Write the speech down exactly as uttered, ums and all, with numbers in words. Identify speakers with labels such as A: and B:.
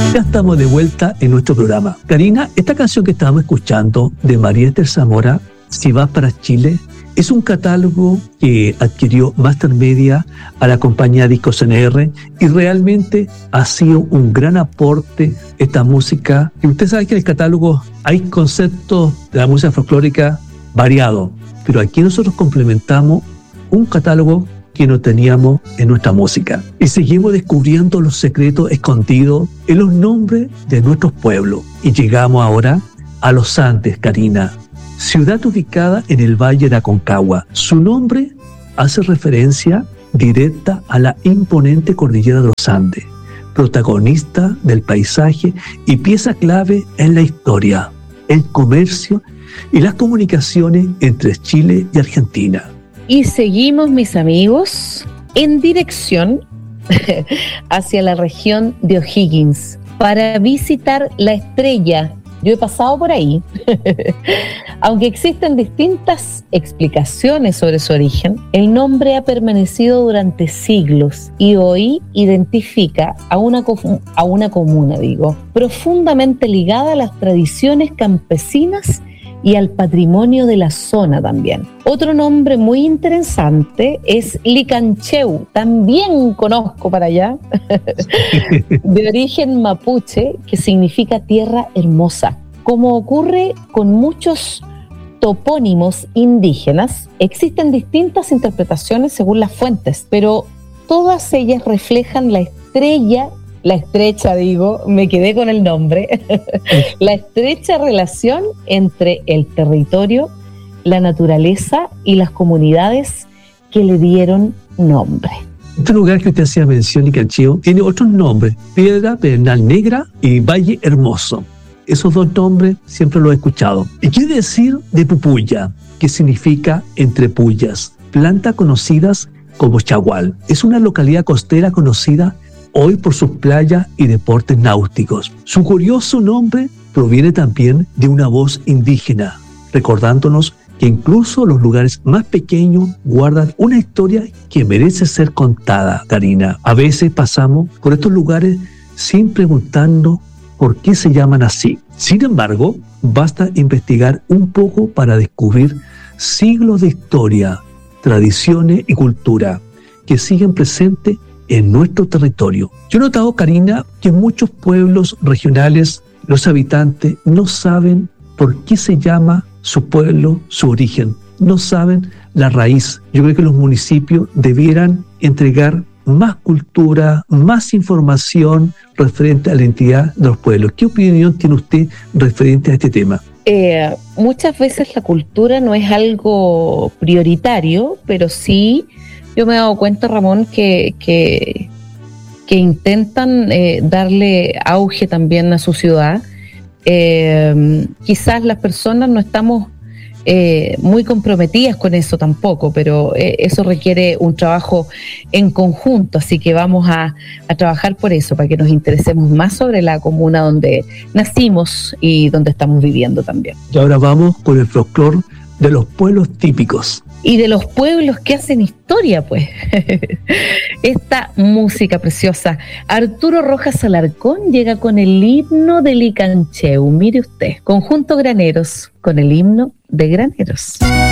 A: Ya estamos de vuelta en nuestro programa. Karina, esta canción que estábamos escuchando de María Esther Zamora, Si vas para Chile, es un catálogo que adquirió Master Media a la compañía Discos N R y realmente ha sido un gran aporte esta música. Y usted sabe que en el catálogo hay conceptos de la música folclórica variados, pero aquí nosotros complementamos un catálogo que no teníamos en nuestra música. Y seguimos descubriendo los secretos escondidos en los nombres de nuestros pueblos. Y llegamos ahora a Los Andes, Karina, ciudad ubicada en el Valle de Aconcagua. Su nombre hace referencia directa a la imponente cordillera de los Andes, protagonista del paisaje y pieza clave en la historia, el comercio y las comunicaciones entre Chile y Argentina.
B: Y seguimos, mis amigos, en dirección hacia la región de O'Higgins para visitar La Estrella. Yo he pasado por ahí. Aunque existen distintas explicaciones sobre su origen, el nombre ha permanecido durante siglos y hoy identifica a una, a una comuna, digo, profundamente ligada a las tradiciones campesinas y al patrimonio de la zona también. Otro nombre muy interesante es Licancheu, también conozco para allá, de origen mapuche, que significa tierra hermosa. Como ocurre con muchos topónimos indígenas, existen distintas interpretaciones según las fuentes, pero todas ellas reflejan la estrella La estrecha, digo, me quedé con el nombre, la estrecha relación entre el territorio, la naturaleza y las comunidades que le dieron nombre.
A: Este lugar que usted hacía mención, Licancheu, tiene otros nombres: Piedra Pedernal Negra y Valle Hermoso. Esos dos nombres siempre los he escuchado. ¿Y qué decir de Pupuya, que significa entre pullas? Planta conocidas como chagual. Es una localidad costera conocida hoy por sus playas y deportes náuticos. Su curioso nombre proviene también de una voz indígena, recordándonos que incluso los lugares más pequeños guardan una historia que merece ser contada, Karina. A veces pasamos por estos lugares sin preguntarnos por qué se llaman así. Sin embargo, basta investigar un poco para descubrir siglos de historia, tradiciones y cultura que siguen presentes en nuestro territorio. Yo he notado, Karina, que en muchos pueblos regionales los habitantes no saben por qué se llama su pueblo, su origen. No saben la raíz. Yo creo que los municipios debieran entregar más cultura, más información referente a la identidad de los pueblos. ¿Qué opinión tiene usted referente a este tema?
B: Eh, muchas veces la cultura no es algo prioritario, pero sí yo me he dado cuenta, Ramón, que, que, que intentan eh, darle auge también a su ciudad. Eh, quizás las personas no estamos eh, muy comprometidas con eso tampoco, pero eh, eso requiere un trabajo en conjunto, así que vamos a, a trabajar por eso, para que nos interesemos más sobre la comuna donde nacimos y donde estamos viviendo también.
A: Y ahora vamos con el folclore de los pueblos típicos.
B: Y de los pueblos que hacen historia, pues. Esta música preciosa. Arturo Rojas Alarcón llega con el himno de Licancheu. Mire usted, Conjunto Graneros, con el himno de Graneros.